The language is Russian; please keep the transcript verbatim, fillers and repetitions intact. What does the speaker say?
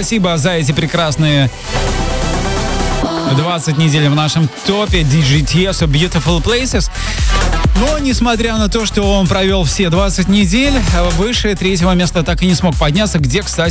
Спасибо за эти прекрасные двадцать недель в нашем топе ди джей Tiesto Beautiful Places. Но, несмотря на то, что он провел все двадцать недель, выше третьего места так и не смог подняться, где, кстати,